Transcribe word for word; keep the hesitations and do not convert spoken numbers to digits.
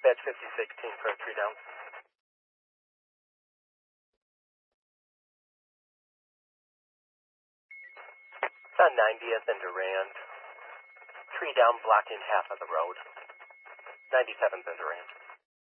Dispatch fifty sixteen for a three down. It's on ninetieth and Durand. Tree down blocking half of the road. ninety-seventh and Durand.